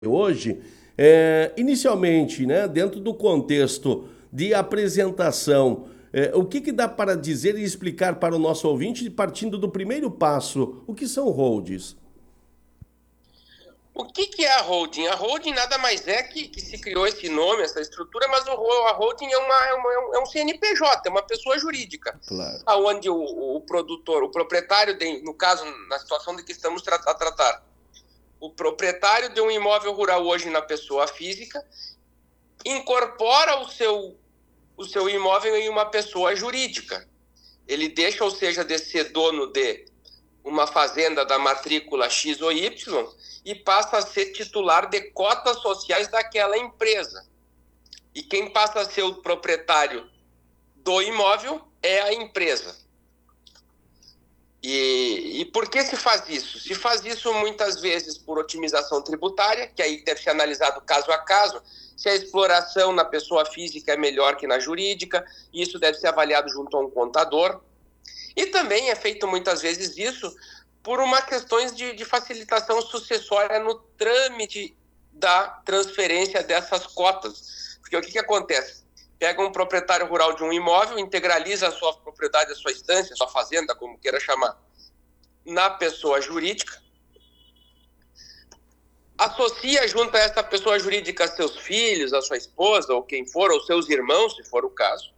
hoje, inicialmente, né, dentro do contexto de apresentação, o que dá para dizer e explicar para o nosso ouvinte, partindo do primeiro passo, o que são holds? O que é a holding? A holding nada mais é que se criou esse nome, essa estrutura, mas a holding é um CNPJ, é uma pessoa jurídica. Claro. Onde o produtor, o proprietário, no caso, na situação de que estamos a tratar, o proprietário de um imóvel rural hoje na pessoa física incorpora o seu imóvel em uma pessoa jurídica. Ele deixa, ou seja, de ser dono de uma fazenda da matrícula X ou Y e passa a ser titular de cotas sociais daquela empresa. E quem passa a ser o proprietário do imóvel é a empresa. E por que se faz isso? Se faz isso muitas vezes por otimização tributária, que aí deve ser analisado caso a caso, se a exploração na pessoa física é melhor que na jurídica, isso deve ser avaliado junto a um contador. E também é feito muitas vezes isso por uma questões de facilitação sucessória no trâmite da transferência dessas cotas. Porque o que acontece? Pega um proprietário rural de um imóvel, integraliza a sua propriedade, a sua estância, a sua fazenda, como queira chamar, na pessoa jurídica, associa junto a essa pessoa jurídica seus filhos, a sua esposa, ou quem for, ou seus irmãos, se for o caso.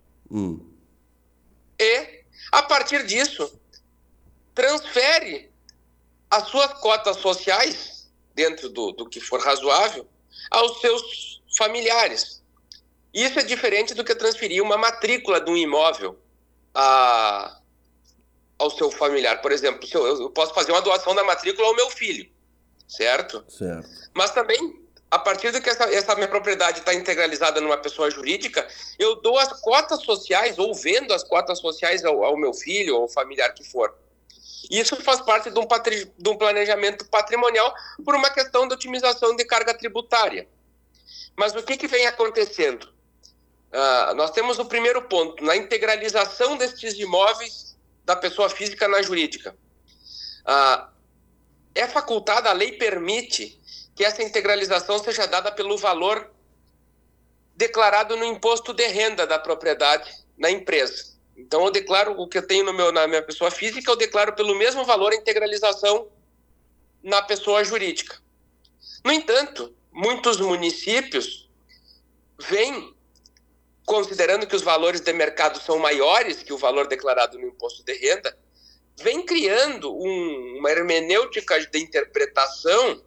E, a partir disso, transfere as suas cotas sociais, dentro do que for razoável, aos seus familiares. Isso é diferente do que transferir uma matrícula de um imóvel ao seu familiar. Por exemplo, eu posso fazer uma doação da matrícula ao meu filho, certo? Certo. Mas também, a partir do que essa minha propriedade está integralizada numa pessoa jurídica, eu dou as cotas sociais, ou vendo as cotas sociais ao meu filho ou familiar que for. Isso faz parte de um planejamento patrimonial por uma questão de otimização de carga tributária. Mas o que vem acontecendo? Nós temos o primeiro ponto, na integralização destes imóveis da pessoa física na jurídica. É facultada, a lei permite que essa integralização seja dada pelo valor declarado no imposto de renda da propriedade na empresa. Então, eu declaro o que eu tenho na minha pessoa física, eu declaro pelo mesmo valor a integralização na pessoa jurídica. No entanto, muitos municípios vêm, considerando que os valores de mercado são maiores que o valor declarado no imposto de renda, vem criando uma hermenêutica de interpretação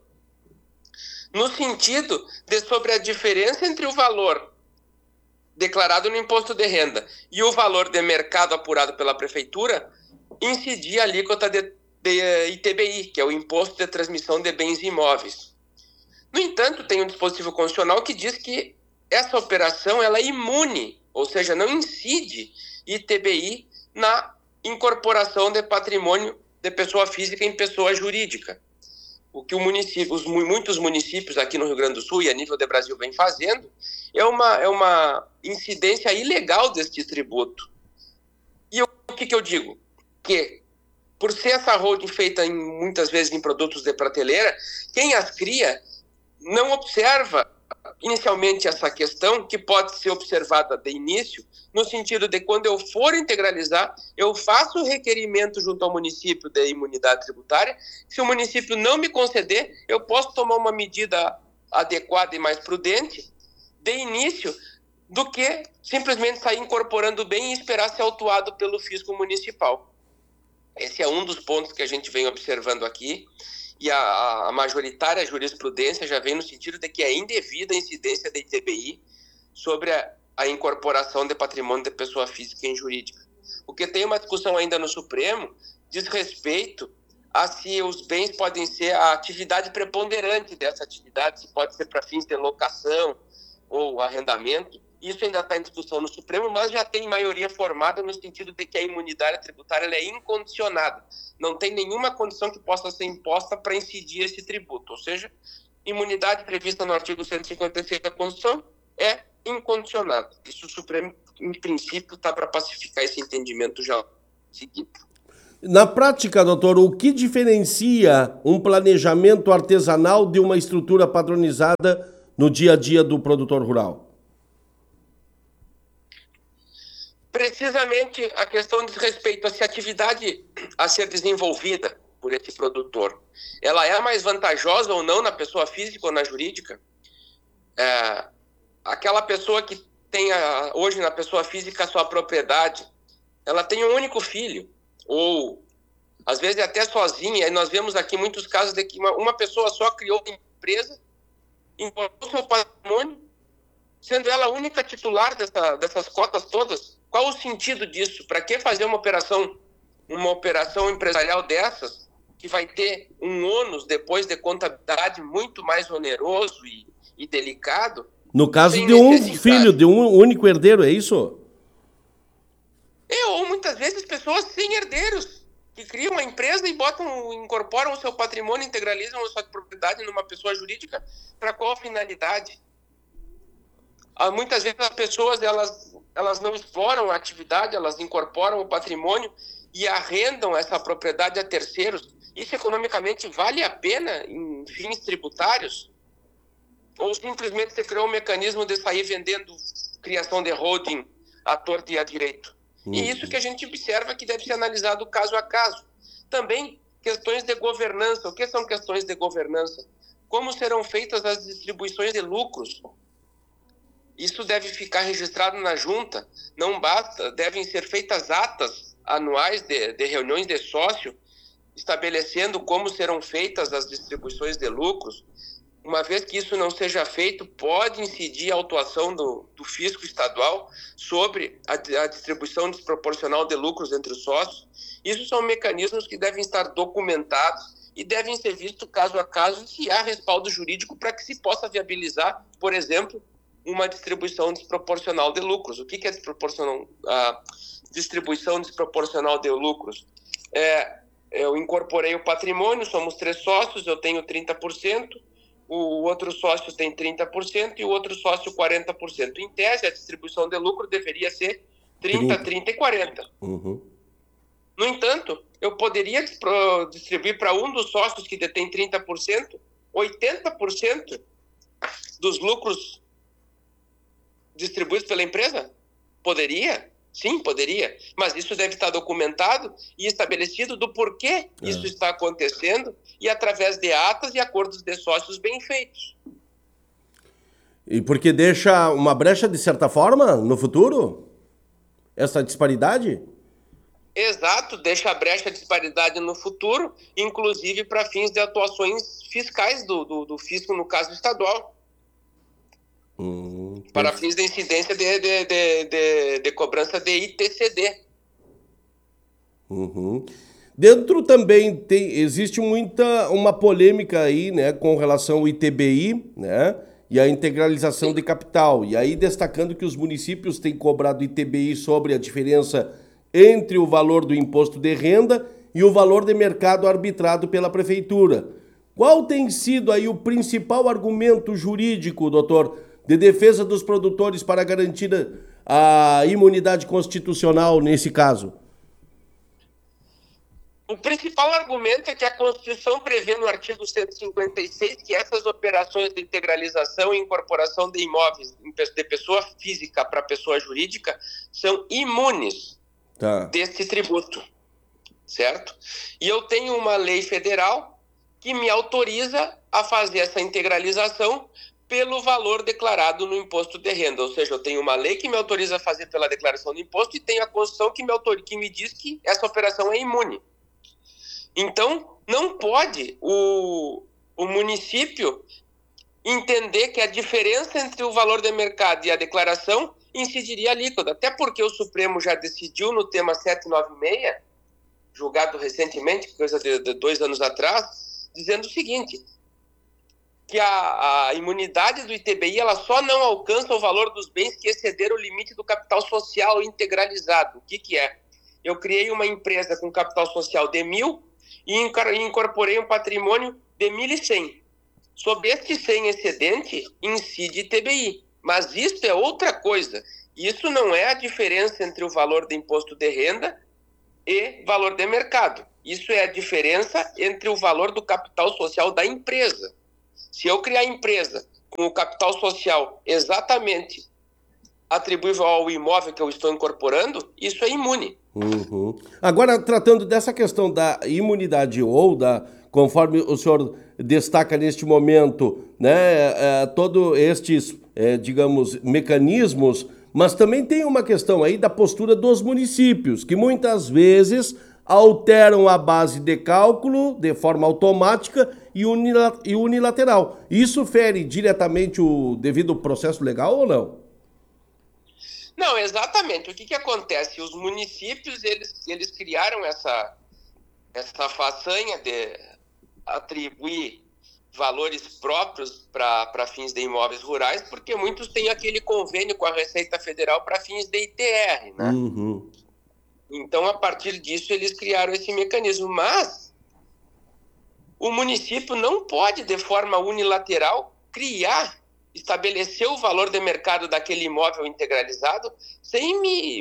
no sentido de sobre a diferença entre o valor declarado no imposto de renda e o valor de mercado apurado pela prefeitura, incidir a alíquota de ITBI, que é o Imposto de Transmissão de Bens Imóveis. No entanto, tem um dispositivo constitucional que diz que essa operação ela é imune, ou seja, não incide ITBI na incorporação de patrimônio de pessoa física em pessoa jurídica. O que muitos municípios aqui no Rio Grande do Sul e a nível de Brasil vem fazendo é uma incidência ilegal deste tributo. E o que eu digo? Que, por ser essa holding feita muitas vezes em produtos de prateleira, quem as cria não observa inicialmente essa questão, que pode ser observada de início, no sentido de quando eu for integralizar, eu faço o requerimento junto ao município de imunidade tributária. Se o município não me conceder, eu posso tomar uma medida adequada e mais prudente de início, do que simplesmente sair incorporando bem e esperar ser autuado pelo fisco municipal. Esse é um dos pontos que a gente vem observando aqui, e a majoritária jurisprudência já vem no sentido de que é indevida a incidência da ITBI sobre a incorporação de patrimônio de pessoa física em jurídica. O que tem uma discussão ainda no Supremo diz respeito a se os bens podem ser a atividade preponderante dessa atividade, se pode ser para fins de locação ou arrendamento. Isso ainda está em discussão no Supremo, mas já tem maioria formada no sentido de que a imunidade tributária ela é incondicionada. Não tem nenhuma condição que possa ser imposta para incidir esse tributo. Ou seja, imunidade prevista no artigo 156 da Constituição é incondicionada. Isso o Supremo, em princípio, está para pacificar esse entendimento já seguido. Na prática, doutor, o que diferencia um planejamento artesanal de uma estrutura padronizada no dia a dia do produtor rural? Precisamente a questão diz respeito a se a atividade a ser desenvolvida por esse produtor, ela é mais vantajosa ou não na pessoa física ou na jurídica? Aquela pessoa que tem hoje na pessoa física a sua propriedade, ela tem um único filho, ou às vezes até sozinha, e nós vemos aqui muitos casos de que uma pessoa só criou uma empresa, incorporou seu patrimônio, sendo ela a única titular dessas cotas todas. Qual o sentido disso? Para que fazer uma operação empresarial dessas, que vai ter um ônus depois de contabilidade muito mais oneroso e delicado? No caso de um filho, de um único herdeiro, é isso? Ou muitas vezes pessoas sem herdeiros, que criam uma empresa e incorporam o seu patrimônio, integralizam a sua propriedade numa pessoa jurídica. Para qual finalidade? Muitas vezes as pessoas elas não exploram a atividade, elas incorporam o patrimônio e arrendam essa propriedade a terceiros. Isso economicamente vale a pena em fins tributários? Ou simplesmente você criou um mecanismo de sair vendendo criação de holding à torta e à direito? E isso que a gente observa que deve ser analisado caso a caso. Também questões de governança. O que são questões de governança? Como serão feitas as distribuições de lucros? Isso deve ficar registrado na junta. Não basta, devem ser feitas atas anuais de reuniões de sócio, estabelecendo como serão feitas as distribuições de lucros. Uma vez que isso não seja feito, pode incidir a autuação do fisco estadual sobre a distribuição desproporcional de lucros entre os sócios. Isso são mecanismos que devem estar documentados e devem ser vistos caso a caso se há respaldo jurídico para que se possa viabilizar, por exemplo, uma distribuição desproporcional de lucros. O que é distribuição desproporcional de lucros? Eu incorporei o patrimônio, somos 3 sócios, eu tenho 30%, o outro sócio tem 30% e o outro sócio 40%. Em tese, a distribuição de lucro deveria ser 30, 30 e 40. Uhum. No entanto, eu poderia distribuir para um dos sócios que detém 30%, 80% dos lucros distribuídos pela empresa? Poderia? Sim, poderia. Mas isso deve estar documentado e estabelecido do porquê isso está acontecendo e através de atas e acordos de sócios bem feitos. E porque deixa uma brecha, de certa forma, no futuro? Essa disparidade? Exato, deixa a brecha de disparidade no futuro, inclusive para fins de atuações fiscais do fisco, no caso estadual. Para fins de incidência de cobrança de ITCD. Uhum. Dentro também existe uma polêmica aí, né, com relação ao ITBI, né, e a integralização de capital. E aí destacando que os municípios têm cobrado ITBI sobre a diferença entre o valor do imposto de renda e o valor de mercado arbitrado pela prefeitura. Qual tem sido aí o principal argumento jurídico, doutor, de defesa dos produtores para garantir a imunidade constitucional nesse caso? O principal argumento é que a Constituição prevê no artigo 156 que essas operações de integralização e incorporação de imóveis de pessoa física para pessoa jurídica são imunes desse tributo, certo? E eu tenho uma lei federal que me autoriza a fazer essa integralização pelo valor declarado no imposto de renda. Ou seja, eu tenho uma lei que me autoriza a fazer pela declaração do imposto e tenho a Constituição que me diz que essa operação é imune. Então, não pode o município entender que a diferença entre o valor de mercado e a declaração incidiria líquida. Até porque o Supremo já decidiu no tema 796, julgado recentemente, coisa de 2 anos atrás, dizendo o seguinte, que a imunidade do ITBI ela só não alcança o valor dos bens que excederam o limite do capital social integralizado. O que é? Eu criei uma empresa com capital social de 1.000 e incorporei um patrimônio de 1.100. Sobre este 100 excedente, incide ITBI. Mas isso é outra coisa. Isso não é a diferença entre o valor do imposto de renda e valor de mercado. Isso é a diferença entre o valor do capital social da empresa. Se eu criar a empresa com o capital social exatamente atribuível ao imóvel que eu estou incorporando, isso é imune. Uhum. Agora, tratando dessa questão da imunidade conforme o senhor destaca neste momento, né, todo estes, digamos, mecanismos, mas também tem uma questão aí da postura dos municípios, que muitas vezes alteram a base de cálculo de forma automática e unilateral. Isso fere diretamente o devido processo legal ou não? Não, exatamente. O que acontece? Os municípios, eles criaram essa façanha de atribuir valores próprios para fins de imóveis rurais, porque muitos têm aquele convênio com a Receita Federal para fins de ITR, né? Uhum. Então, a partir disso, eles criaram esse mecanismo. Mas o município não pode, de forma unilateral, estabelecer o valor de mercado daquele imóvel integralizado sem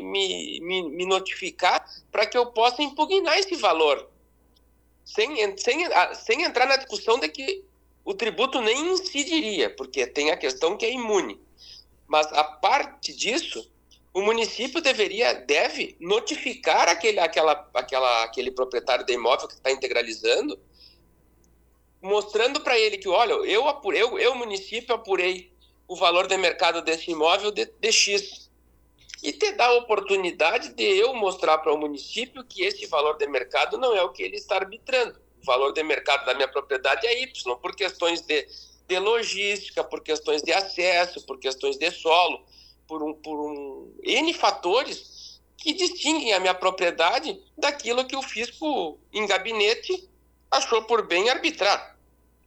me notificar para que eu possa impugnar esse valor. Sem entrar na discussão de que o tributo nem incidiria, porque tem a questão que é imune. Mas, a parte disso, o município deve notificar aquele proprietário de imóvel que está integralizando, mostrando para ele que, olha, eu, município, apurei o valor de mercado desse imóvel de X. E te dá a oportunidade de eu mostrar para o município que esse valor de mercado não é o que ele está arbitrando. O valor de mercado da minha propriedade é Y, por questões de logística, por questões de acesso, por questões de solo, por N fatores que distinguem a minha propriedade daquilo que o fisco em gabinete achou por bem arbitrar.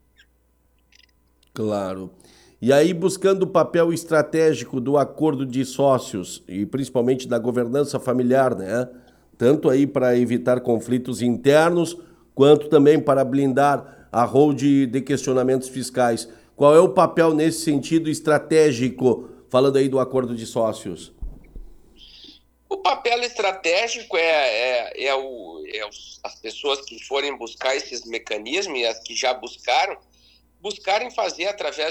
Claro. E aí, buscando o papel estratégico do acordo de sócios e principalmente da governança familiar, né? Tanto aí para evitar conflitos internos, quanto também para blindar a holding de questionamentos fiscais. Qual é o papel nesse sentido estratégico, falando aí do acordo de sócios? O papel estratégico as pessoas que forem buscar esses mecanismos e as que já buscarem fazer através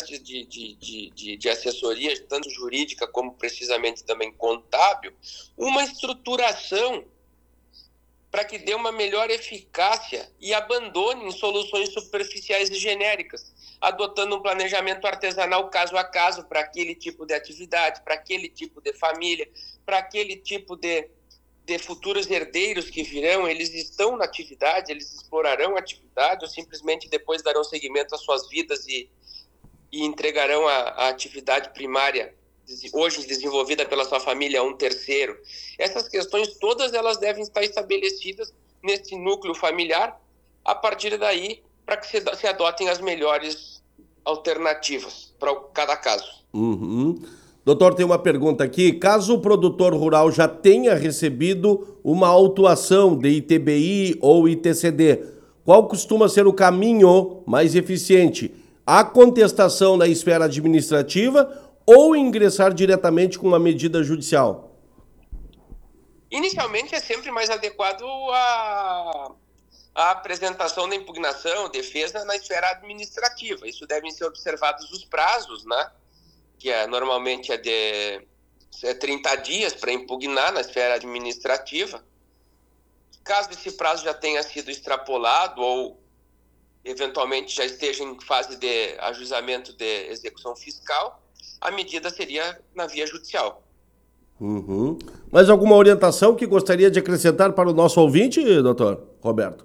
de assessoria, tanto jurídica como precisamente também contábil, uma estruturação para que dê uma melhor eficácia e abandone soluções superficiais e genéricas, adotando um planejamento artesanal caso a caso para aquele tipo de atividade, para aquele tipo de família, para aquele tipo de futuros herdeiros que virão. Eles estão na atividade, eles explorarão a atividade ou simplesmente depois darão seguimento às suas vidas e entregarão a atividade primária, hoje desenvolvida pela sua família, a um terceiro. Essas questões todas elas devem estar estabelecidas nesse núcleo familiar, a partir daí, para que se adotem as melhores alternativas para cada caso. Uhum. Doutor, tem uma pergunta aqui. Caso o produtor rural já tenha recebido uma autuação de ITBI ou ITCD, qual costuma ser o caminho mais eficiente? A contestação na esfera administrativa ou ingressar diretamente com uma medida judicial? Inicialmente é sempre mais adequado a apresentação da impugnação, defesa na esfera administrativa. Isso devem ser observados os prazos, né? Que normalmente é de 30 dias para impugnar na esfera administrativa. Caso esse prazo já tenha sido extrapolado ou eventualmente já esteja em fase de ajuizamento de execução fiscal, a medida seria na via judicial. Uhum. Mais alguma orientação que gostaria de acrescentar para o nosso ouvinte, doutor Roberto?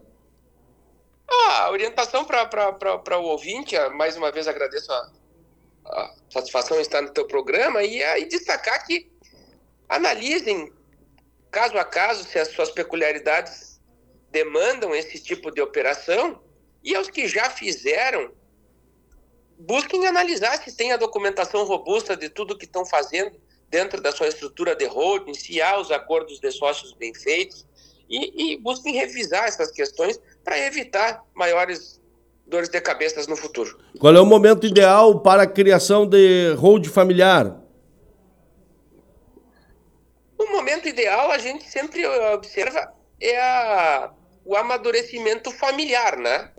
A orientação para o ouvinte, mais uma vez agradeço a satisfação em estar no teu programa e destacar que analisem caso a caso se as suas peculiaridades demandam esse tipo de operação, e aos que já fizeram, busquem analisar se tem a documentação robusta de tudo que estão fazendo dentro da sua estrutura de holding, se há os acordos de sócios bem feitos, e busquem revisar essas questões para evitar maiores dores de cabeça no futuro. Qual é o momento ideal para a criação de holding familiar? O momento ideal, a gente sempre observa, o amadurecimento familiar, né?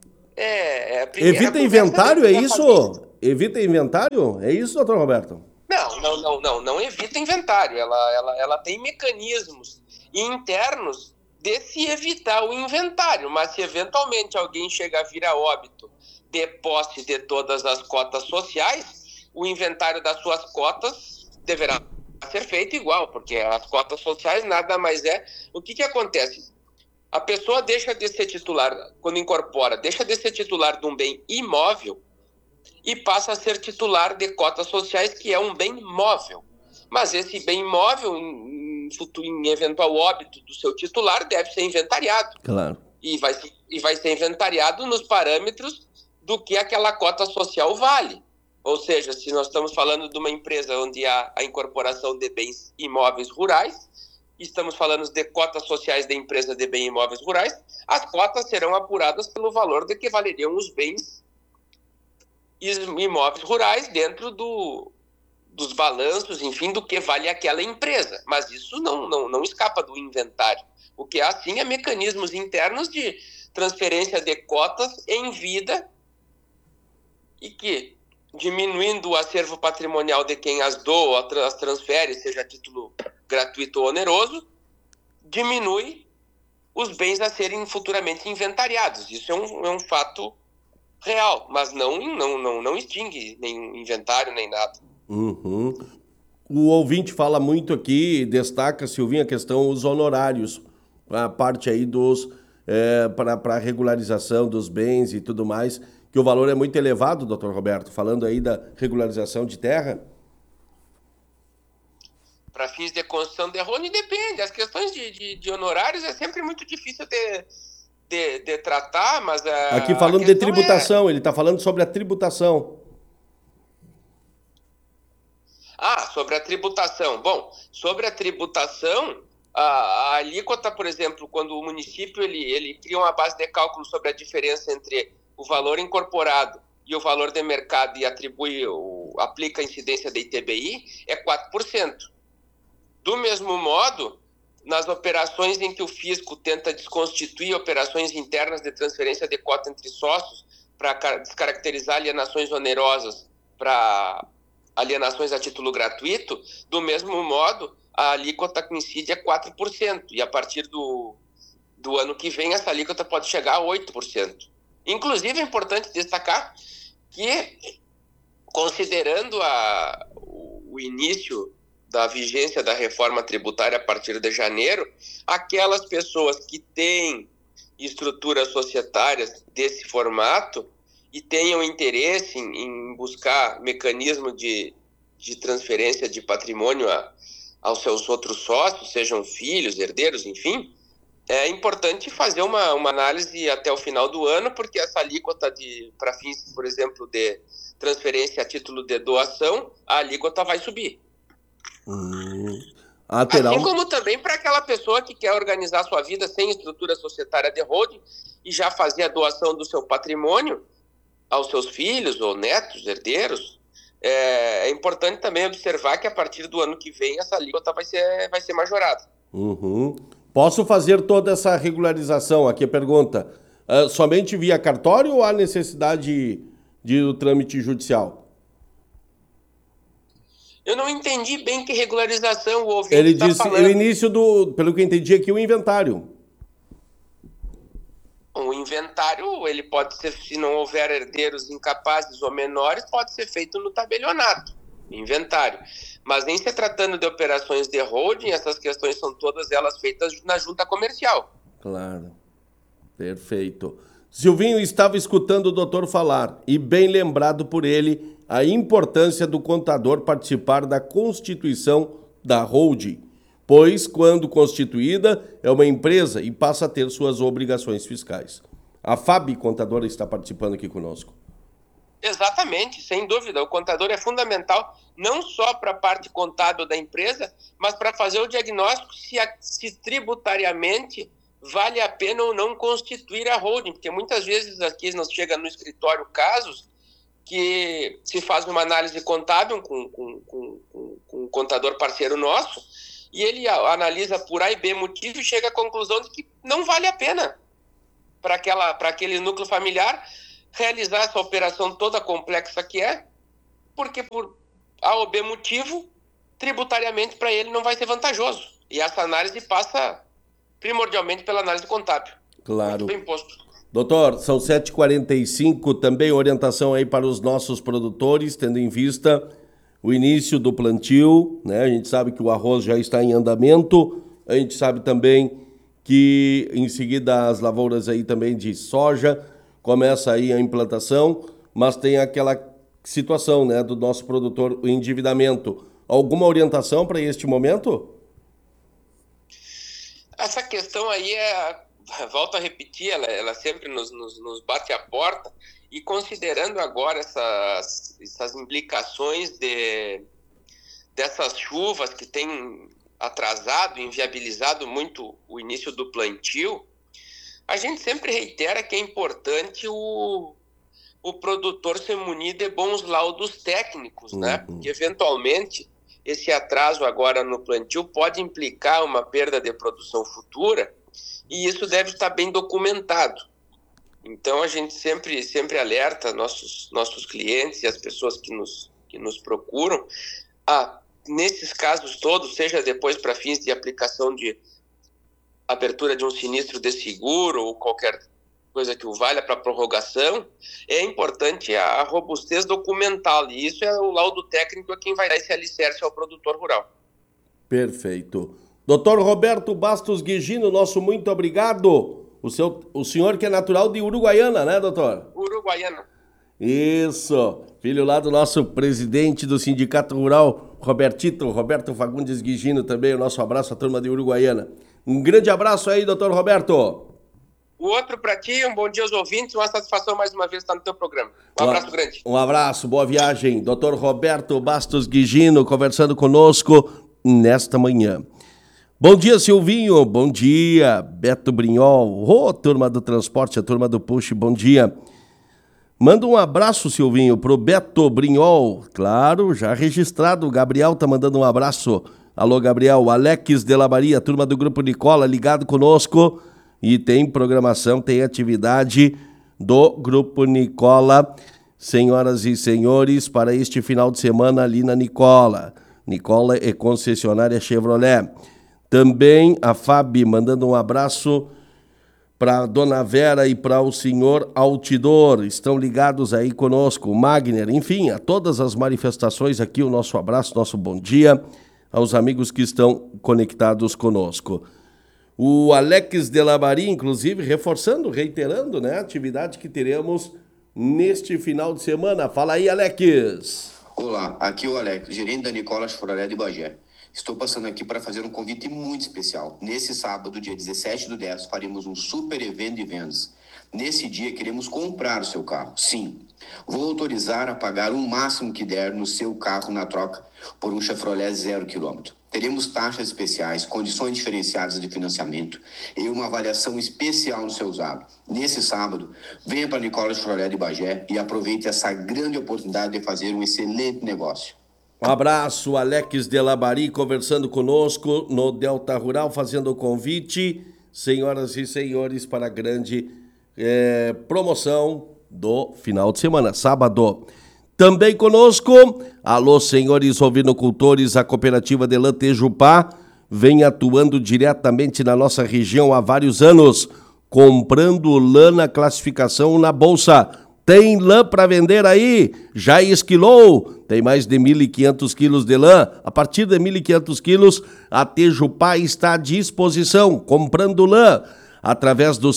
A Evita conversa inventário, dentro é da família. isso? Evita inventário? É isso, doutor Roberto? Não evita inventário. Ela tem mecanismos internos de se evitar o inventário, mas se eventualmente alguém chega a vir a óbito de posse de todas as cotas sociais, o inventário das suas cotas deverá ser feito igual, porque as cotas sociais nada mais é. O que acontece? A pessoa deixa de ser titular, quando incorpora, deixa de ser titular de um bem imóvel e passa a ser titular de cotas sociais, que é um bem móvel. Mas esse bem móvel, em eventual óbito do seu titular, deve ser inventariado. Claro. E vai ser inventariado nos parâmetros do que aquela cota social vale. Ou seja, se nós estamos falando de uma empresa onde há a incorporação de bens imóveis rurais, estamos falando de cotas sociais da empresa de bens imóveis rurais, as cotas serão apuradas pelo valor de que valeriam os bens imóveis rurais dentro dos balanços, enfim, do que vale aquela empresa. Mas isso não escapa do inventário. O que há, sim, é mecanismos internos de transferência de cotas em vida e que, diminuindo o acervo patrimonial de quem as doa, as transfere, seja a título gratuito ou oneroso, diminui os bens a serem futuramente inventariados. Isso é um fato real, mas não extingue nem inventário, nem nada. Uhum. O ouvinte fala muito aqui, destaca, Silvinho, a questão dos honorários, a parte aí para a regularização dos bens e tudo mais, que o valor é muito elevado, doutor Roberto, falando aí da regularização de terra. Para fins de construção de rony, depende. As questões de honorários é sempre muito difícil de tratar, mas aqui falando de tributação, ele está falando sobre a tributação. Sobre a tributação. Bom, sobre a tributação, a alíquota, por exemplo, quando o município ele cria uma base de cálculo sobre a diferença entre o valor incorporado e o valor de mercado e aplica a incidência da ITBI, é 4%. Do mesmo modo, nas operações em que o fisco tenta desconstituir operações internas de transferência de cota entre sócios para descaracterizar alienações onerosas para alienações a título gratuito, do mesmo modo, a alíquota que incide é 4%, e a partir do ano que vem essa alíquota pode chegar a 8%. Inclusive, é importante destacar que, considerando o início da vigência da reforma tributária a partir de janeiro, aquelas pessoas que têm estruturas societárias desse formato e tenham interesse em buscar mecanismo de transferência de patrimônio aos seus outros sócios, sejam filhos, herdeiros, enfim, é importante fazer uma análise até o final do ano, porque essa alíquota para fins, por exemplo, de transferência a título de doação, a alíquota vai subir. Assim como também para aquela pessoa que quer organizar sua vida sem estrutura societária de holding e já fazer a doação do seu patrimônio aos seus filhos ou netos, herdeiros, é importante também observar que a partir do ano que vem essa alíquota vai ser majorada. Uhum. Posso fazer toda essa regularização? Aqui a pergunta, somente via cartório ou há necessidade de trâmite judicial? Eu não entendi bem que regularização o ouvinte Ele está disse falando. o início pelo que eu entendi aqui, o inventário. O inventário, ele pode ser, se não houver herdeiros incapazes ou menores, pode ser feito no tabelionato, inventário. Mas nem se tratando de operações de holding, essas questões são todas elas feitas na junta comercial. Claro, perfeito. Silvinho estava escutando o doutor falar, e bem lembrado por ele, a importância do contador participar da constituição da holding, pois, quando constituída, é uma empresa e passa a ter suas obrigações fiscais. A Fabi Contadora está participando aqui conosco. Exatamente, sem dúvida. O contador é fundamental, não só para a parte contábil da empresa, mas para fazer o diagnóstico se tributariamente vale a pena ou não constituir a holding, porque muitas vezes aqui nos chega no escritório casos que se faz uma análise contábil com um contador parceiro nosso e ele analisa por A e B motivo e chega à conclusão de que não vale a pena para aquele núcleo familiar realizar essa operação toda complexa que é, porque por A ou B motivo, tributariamente para ele não vai ser vantajoso. E essa análise passa primordialmente pela análise contábil. Claro. Muito bem posto. Doutor, são 7h45, também orientação aí para os nossos produtores, tendo em vista o início do plantio, né? A gente sabe que o arroz já está em andamento, a gente sabe também que em seguida as lavouras aí também de soja, começa aí a implantação, mas tem aquela situação, né, do nosso produtor, o endividamento. Alguma orientação para este momento? Essa questão aí volto a repetir, ela sempre nos bate a porta, e considerando agora essas implicações dessas chuvas que têm atrasado, inviabilizado muito o início do plantio, a gente sempre reitera que é importante o produtor se munir de bons laudos técnicos, né? Porque eventualmente esse atraso agora no plantio pode implicar uma perda de produção futura, e isso deve estar bem documentado. Então a gente sempre alerta nossos clientes e as pessoas que nos procuram nesses casos todos, seja depois para fins de aplicação de abertura de um sinistro de seguro ou qualquer coisa que o valha para prorrogação, é importante a robustez documental, e isso é o laudo técnico, quem vai dar esse alicerce ao produtor rural. Perfeito. Doutor Roberto Bastos Guigino, nosso muito obrigado. O senhor que é natural de Uruguaiana, né, doutor? Uruguaiana. Isso. Filho lá do nosso presidente do Sindicato Rural, Roberto Fagundes Guigino também. O nosso abraço à turma de Uruguaiana. Um grande abraço aí, doutor Roberto. O outro para ti, um bom dia aos ouvintes, uma satisfação mais uma vez estar no teu programa. Um abraço grande. Um abraço, boa viagem. Doutor Roberto Bastos Guigino conversando conosco nesta manhã. Bom dia, Silvinho. Bom dia, Beto Brinhol. Turma do transporte, a turma do push, bom dia. Manda um abraço, Silvinho, pro Beto Brinhol. Claro, já registrado. O Gabriel tá mandando um abraço. Alô, Gabriel. Alex de Labaria, turma do Grupo Nicola, ligado conosco. E tem programação, tem atividade do Grupo Nicola, senhoras e senhores, para este final de semana ali na Nicola. Nicola é concessionária Chevrolet. Também a Fabi mandando um abraço para a Dona Vera e para o senhor Altidor. Estão ligados aí conosco. Magner, enfim, a todas as manifestações aqui, o nosso abraço, nosso bom dia aos amigos que estão conectados conosco. O Alex de Labari, inclusive, reforçando, reiterando, né, a atividade que teremos neste final de semana. Fala aí, Alex. Olá, aqui é o Alex, gerente da Nicola Chevrolet de Bagé. Estou passando aqui para fazer um convite muito especial. Nesse sábado, dia 17/10, faremos um super evento de vendas. Nesse dia, queremos comprar o seu carro. Sim, vou autorizar a pagar o máximo que der no seu carro na troca por um Chevrolet 0 km. Teremos taxas especiais, condições diferenciadas de financiamento e uma avaliação especial no seu usado. Nesse sábado, venha para a Nicola Chevrolet de Bagé e aproveite essa grande oportunidade de fazer um excelente negócio. Um abraço, Alex de Labari, conversando conosco no Delta Rural, fazendo o convite, senhoras e senhores, para a grande promoção do final de semana, sábado. Também conosco, alô, senhores ovinocultores, a cooperativa de lã Tejupá vem atuando diretamente na nossa região há vários anos, comprando lã na classificação na Bolsa. Tem lã para vender aí? Já esquilou? Tem mais de 1.500 quilos de lã. A partir de 1.500 quilos, a Tejupá está à disposição, comprando lã, através do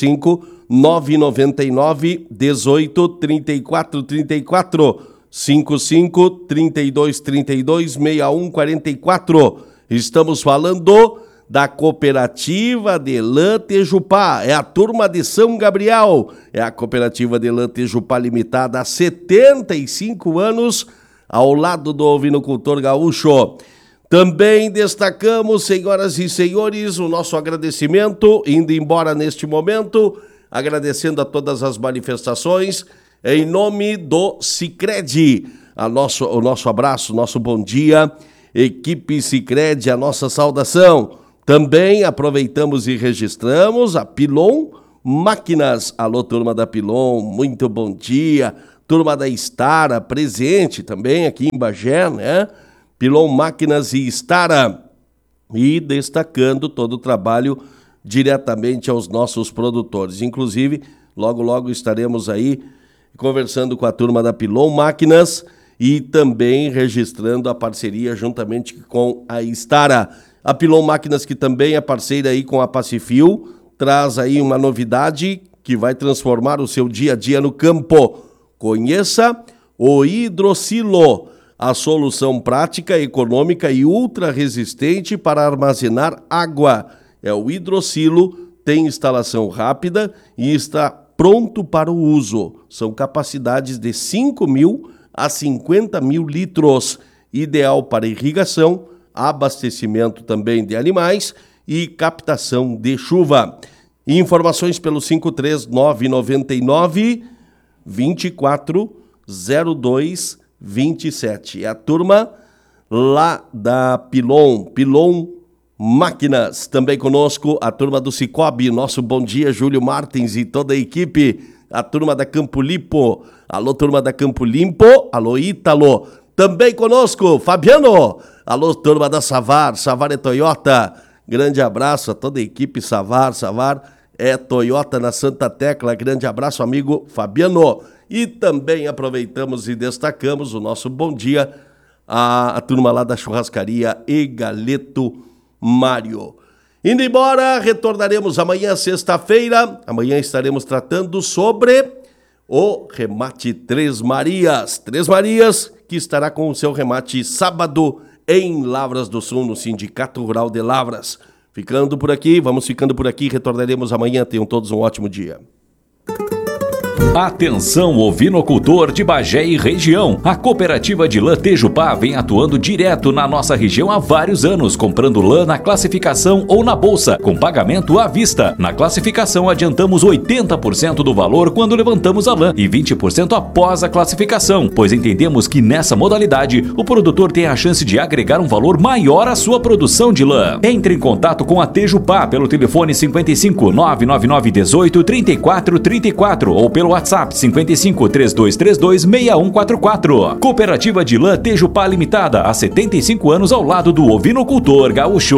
55-999 18 34 34, 55 32 32 61 44. Estamos falando da cooperativa de lã Tejupá, é a turma de São Gabriel, é a cooperativa de lã Tejupá Limitada há 75 anos, ao lado do ovinocultor gaúcho. Também destacamos, senhoras e senhores, o nosso agradecimento, indo embora neste momento, agradecendo a todas as manifestações, em nome do Sicredi. O nosso abraço, nosso bom dia, Equipe Sicredi, a nossa saudação. Também aproveitamos e registramos a Pilon Máquinas. Alô, turma da Pilon, muito bom dia. Turma da Stara, presente também aqui em Bagé, né? Pilon Máquinas e Stara. E destacando todo o trabalho diretamente aos nossos produtores. Inclusive, logo estaremos aí conversando com a turma da Pilon Máquinas e também registrando a parceria juntamente com a Stara. A Pilon Máquinas, que também é parceira aí com a Pacifil, traz aí uma novidade que vai transformar o seu dia a dia no campo. Conheça o Hidrocilo, a solução prática, econômica e ultra resistente para armazenar água. É o Hidrocilo, tem instalação rápida e está pronto para o uso. São capacidades de 5.000 a 50.000 litros, ideal para irrigação, abastecimento também de animais e captação de chuva. Informações pelo 53999 240227. É a turma lá da Pilon Máquinas. Também conosco a turma do Cicobi. Nosso bom dia, Júlio Martins e toda a equipe. A turma da Campo Limpo. Alô, turma da Campo Limpo. Alô, Ítalo. Também conosco, Fabiano. Alô, turma da Savar. Savar é Toyota. Grande abraço a toda a equipe Savar. Savar é Toyota na Santa Tecla. Grande abraço, amigo Fabiano. E também aproveitamos e destacamos o nosso bom dia à turma lá da churrascaria E Galeto Mário. Indo embora, retornaremos amanhã, sexta-feira. Amanhã estaremos tratando sobre o remate Três Marias. Três Marias, que estará com o seu remate sábado em Lavras do Sul, no Sindicato Rural de Lavras. Vamos ficando por aqui, retornaremos amanhã. Tenham todos um ótimo dia. Atenção, ovinocultor de Bagé e região. A cooperativa de lã Tejupá vem atuando direto na nossa região há vários anos, comprando lã na classificação ou na bolsa, com pagamento à vista. Na classificação, adiantamos 80% do valor quando levantamos a lã e 20% após a classificação, pois entendemos que nessa modalidade o produtor tem a chance de agregar um valor maior à sua produção de lã. Entre em contato com a Tejupá pelo telefone 55 999 18 34 34 ou pelo WhatsApp 55 3232 6144. Cooperativa de lã Tejupá Limitada, há 75 anos ao lado do ovinocultor gaúcho.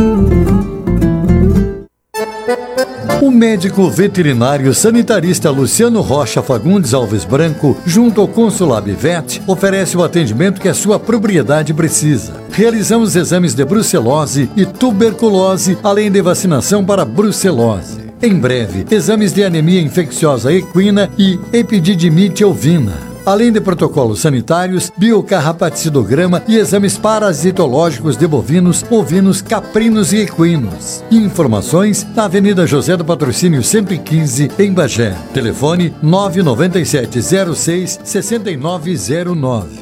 O médico veterinário sanitarista Luciano Rocha Fagundes Alves Branco, junto ao Consulab Vet, oferece o atendimento que a sua propriedade precisa. Realizamos exames de brucelose e tuberculose, além de vacinação para brucelose. Em breve, exames de anemia infecciosa equina e epididimite ovina. Além de protocolos sanitários, biocarrapacidograma e exames parasitológicos de bovinos, ovinos, caprinos e equinos. Informações na Avenida José do Patrocínio 115, em Bagé. Telefone 997 06 6909.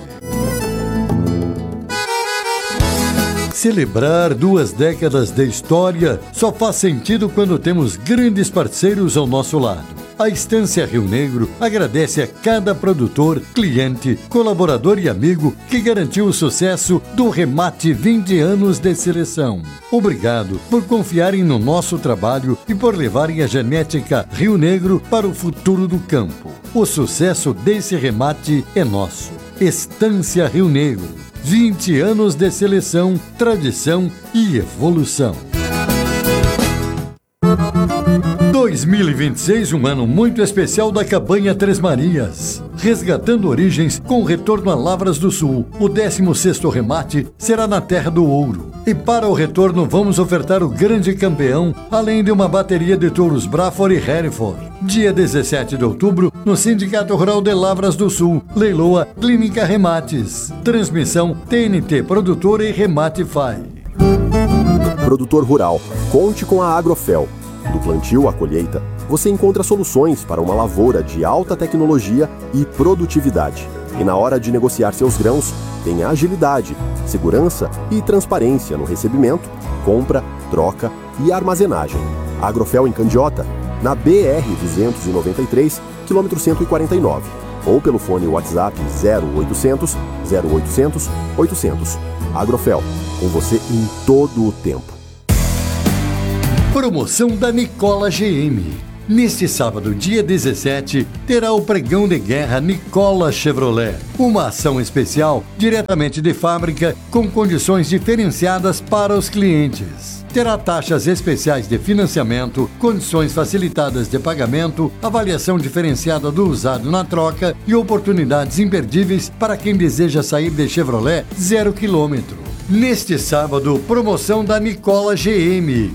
Celebrar 2 décadas de história só faz sentido quando temos grandes parceiros ao nosso lado. A Estância Rio Negro agradece a cada produtor, cliente, colaborador e amigo que garantiu o sucesso do remate 20 anos de seleção. Obrigado por confiarem no nosso trabalho e por levarem a genética Rio Negro para o futuro do campo. O sucesso desse remate é nosso. Estância Rio Negro. 20 anos de seleção, tradição e evolução. 2026, um ano muito especial da Cabanha Três Marias. Resgatando origens com retorno a Lavras do Sul. O 16º remate será na Terra do Ouro. E para o retorno vamos ofertar o grande campeão, além de uma bateria de touros Braford e Hereford. Dia 17 de outubro, no Sindicato Rural de Lavras do Sul. Leiloa Clínica Remates. Transmissão TNT Produtora e Remate FAI. Produtor rural, conte com a Agrofel. Do plantio à colheita, você encontra soluções para uma lavoura de alta tecnologia e produtividade. E na hora de negociar seus grãos, tem agilidade, segurança e transparência no recebimento, compra, troca e armazenagem. Agrofel em Candiota, na BR-293, quilômetro 149. ou pelo fone WhatsApp 0800 0800 800. Agrofel, com você em todo o tempo. Promoção da Nicola GM. Neste sábado, dia 17, terá o pregão de guerra Nicola Chevrolet. Uma ação especial, diretamente de fábrica, com condições diferenciadas para os clientes. Terá taxas especiais de financiamento, condições facilitadas de pagamento, avaliação diferenciada do usado na troca e oportunidades imperdíveis para quem deseja sair de Chevrolet 0 km. Neste sábado, promoção da Nicola GM.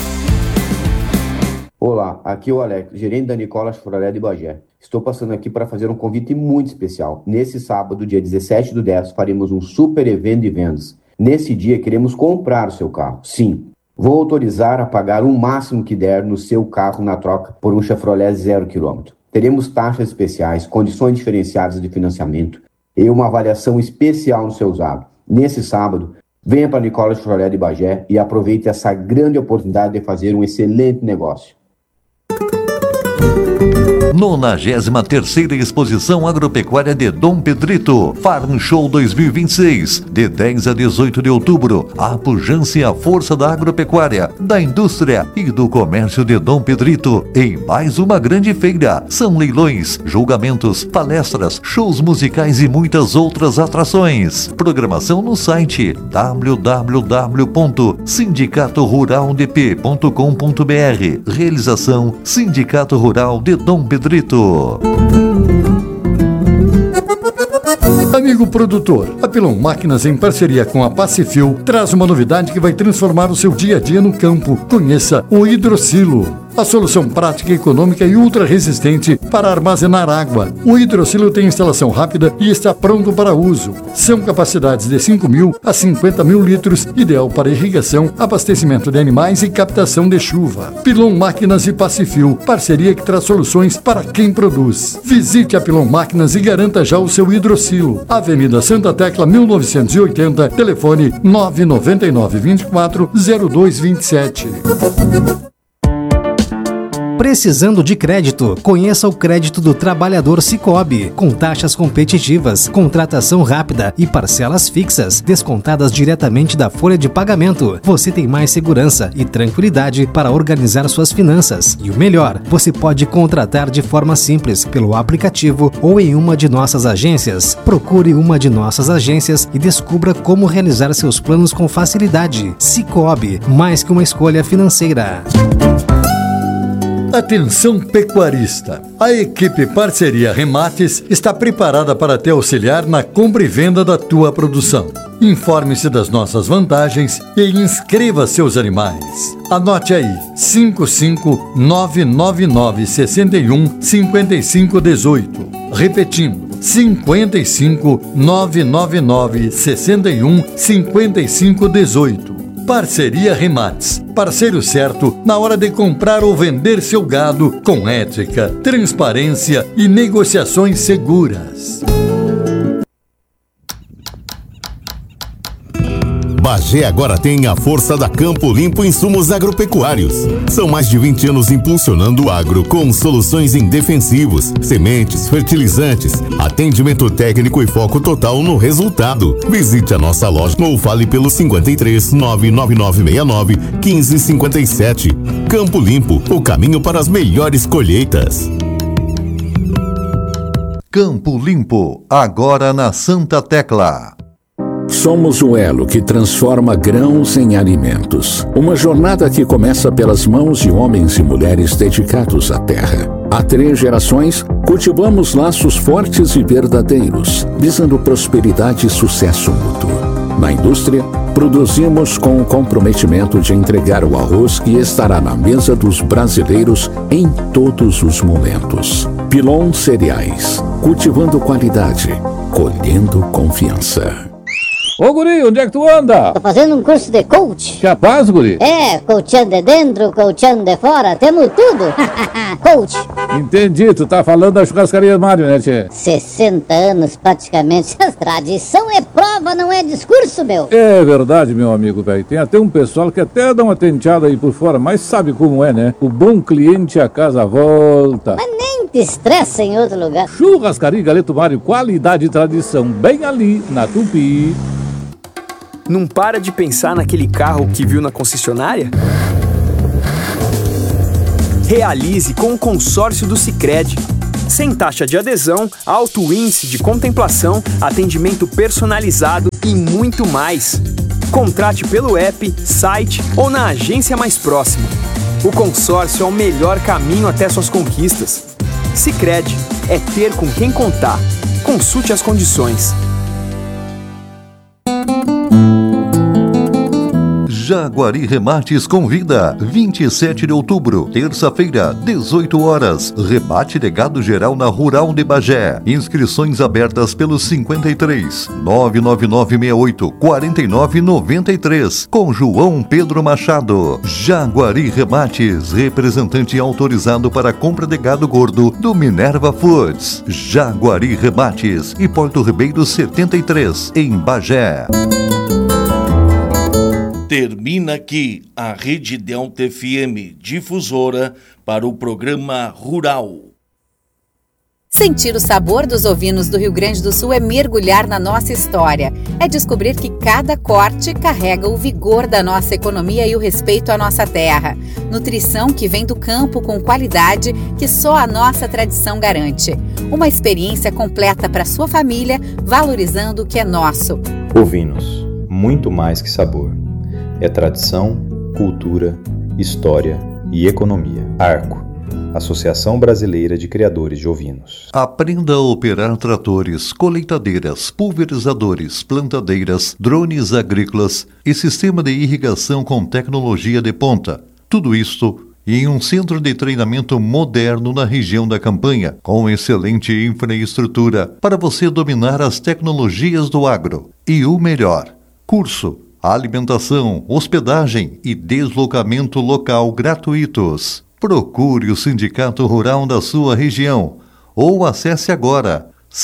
Olá, aqui é o Alex, gerente da Nicolas Chevrolet de Bagé. Estou passando aqui para fazer um convite muito especial. Nesse sábado, dia 17/10, faremos um super evento de vendas. Nesse dia, queremos comprar o seu carro. Sim, vou autorizar a pagar o máximo que der no seu carro na troca por um Chevrolet 0 km. Teremos taxas especiais, condições diferenciadas de financiamento e uma avaliação especial no seu usado. Nesse sábado, venha para a Nicolas Chevrolet de Bagé e aproveite essa grande oportunidade de fazer um excelente negócio. 93ª Exposição Agropecuária de Dom Pedrito, Farm Show 2026, de 10 a 18 de outubro. A pujança e a força da agropecuária, da indústria e do comércio de Dom Pedrito em mais uma grande feira. São leilões, julgamentos, palestras, shows musicais e muitas outras atrações. Programação no site www.sindicatoruraldp.com.br. Realização Sindicato Rural de Dom Pedrito. Amigo produtor, a Pilon Máquinas, em parceria com a Pacifil, traz uma novidade que vai transformar o seu dia a dia no campo. Conheça o Hidrosilo, a solução prática, econômica e ultra resistente para armazenar água. O Hidrosilo tem instalação rápida e está pronto para uso. São capacidades de 5.000 a 50.000 litros, ideal para irrigação, abastecimento de animais e captação de chuva. Pilon Máquinas e Pacifil, parceria que traz soluções para quem produz. Visite a Pilon Máquinas e garanta já o seu Hidrosilo. Avenida Santa Tecla 1980, telefone 999 24 0227. Precisando de crédito? Conheça o crédito do trabalhador Sicoob, com taxas competitivas, contratação rápida e parcelas fixas, descontadas diretamente da folha de pagamento. Você tem mais segurança e tranquilidade para organizar suas finanças. E o melhor, você pode contratar de forma simples pelo aplicativo ou em uma de nossas agências. Procure uma de nossas agências e descubra como realizar seus planos com facilidade. Sicoob, mais que uma escolha financeira. Atenção pecuarista! A equipe Parceria Remates está preparada para te auxiliar na compra e venda da tua produção. Informe-se das nossas vantagens e inscreva seus animais. Anote aí, 55999 61 55 18. Repetindo, 55999 61 55 18. Parceria Remates, parceiro certo na hora de comprar ou vender seu gado com ética, transparência e negociações seguras. Bagé agora tem a força da Campo Limpo Insumos Agropecuários. São mais de 20 anos impulsionando o agro com soluções em defensivos, sementes, fertilizantes, atendimento técnico e foco total no resultado. Visite a nossa loja ou fale pelo 53 99969 1557. Campo Limpo, o caminho para as melhores colheitas. Campo Limpo, agora na Santa Tecla. Somos o elo que transforma grãos em alimentos. Uma jornada que começa pelas mãos de homens e mulheres dedicados à terra. Há 3 gerações, cultivamos laços fortes e verdadeiros, visando prosperidade e sucesso mútuo. Na indústria, produzimos com o comprometimento de entregar o arroz que estará na mesa dos brasileiros em todos os momentos. Pilon Cereais, cultivando qualidade, colhendo confiança. Ô guri, onde é que tu anda? Tô fazendo um curso de coach. Capaz, guri? É, coachando de dentro, coachando de fora, temos tudo. Coach. Entendi, tu tá falando da churrascaria Mário, né, tchê? 60 anos praticamente. Tradição é prova, não é discurso, meu. É verdade, meu amigo, velho. Tem até um pessoal que até dá uma tenteada aí por fora, mas sabe como é, né? O bom cliente a casa volta. Mas nem muito estresse em outro lugar. Churrascaria Galeto Mário, qualidade e tradição, bem ali na Tupi. Não para de pensar naquele carro que viu na concessionária? Realize com o consórcio do Sicredi. Sem taxa de adesão, alto índice de contemplação, atendimento personalizado e muito mais. Contrate pelo app, site ou na agência mais próxima. O consórcio é o melhor caminho até suas conquistas. Sicredi, é ter com quem contar. Consulte as condições. Jaguari Remates convida, 27 de outubro, terça-feira, 18 horas, rebate legado geral na Rural de Bagé. Inscrições abertas pelo 53 99968 4993, com João Pedro Machado. Jaguari Remates, representante autorizado para compra de gado gordo do Minerva Foods. Jaguari Remates e Porto Ribeiro 73, em Bagé. Termina aqui a Rede Delta FM difusora para o programa Rural. Sentir o sabor dos ovinos do Rio Grande do Sul é mergulhar na nossa história. É descobrir que cada corte carrega o vigor da nossa economia e o respeito à nossa terra. Nutrição que vem do campo com qualidade que só a nossa tradição garante. Uma experiência completa para sua família, valorizando o que é nosso. Ovinos, muito mais que sabor. É tradição, cultura, história e economia. Arco, Associação Brasileira de Criadores de Ovinos. Aprenda a operar tratores, colheitadeiras, pulverizadores, plantadeiras, drones agrícolas e sistema de irrigação com tecnologia de ponta. Tudo isto em um centro de treinamento moderno na região da Campanha, com excelente infraestrutura para você dominar as tecnologias do agro. E o melhor, curso, alimentação, hospedagem e deslocamento local gratuitos. Procure o Sindicato Rural da sua região ou acesse agora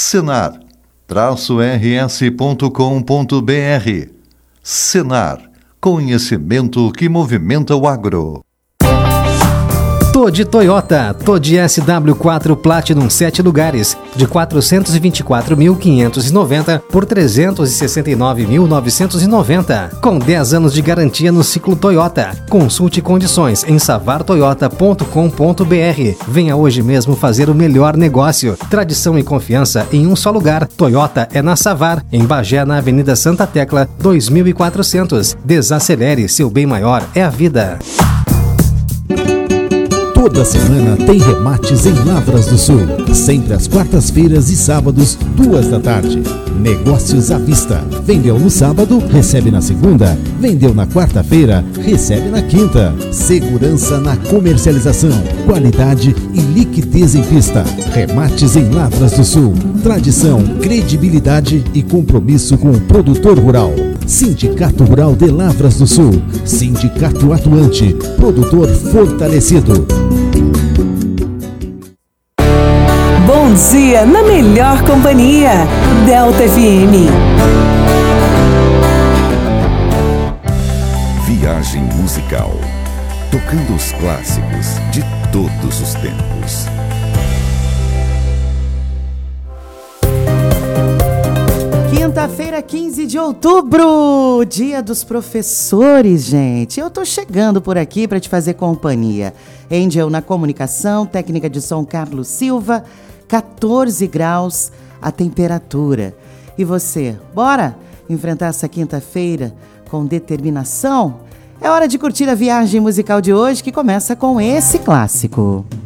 senar-rs.com.br. Senar, conhecimento que movimenta o agro. Todi Toyota, Todi SW4 Platinum 7 lugares, de 424.590 por 369.990, com 10 anos de garantia no ciclo Toyota. Consulte condições em savartoyota.com.br. Venha hoje mesmo fazer o melhor negócio. Tradição e confiança em um só lugar. Toyota é na Savar, em Bagé, na Avenida Santa Tecla, 2400. Desacelere, seu bem maior é a vida. Toda semana tem remates em Lavras do Sul. Sempre às quartas-feiras e sábados, 2 da tarde. Negócios à vista. Vendeu no sábado, recebe na segunda. Vendeu na quarta-feira, recebe na quinta. Segurança na comercialização. Qualidade e liquidez em vista. Remates em Lavras do Sul. Tradição, credibilidade e compromisso com o produtor rural. Sindicato Rural de Lavras do Sul. Sindicato atuante. Produtor fortalecido. Bom dia na melhor companhia. Delta FM. Viagem musical. Tocando os clássicos de todos os tempos. Quinta-feira, 15 de outubro, Dia dos Professores, gente. Eu tô chegando por aqui para te fazer companhia. Angel na comunicação, técnica de som Carlos Silva, 14 graus a temperatura. E você, bora enfrentar essa quinta-feira com determinação? É hora de curtir a viagem musical de hoje, que começa com esse clássico.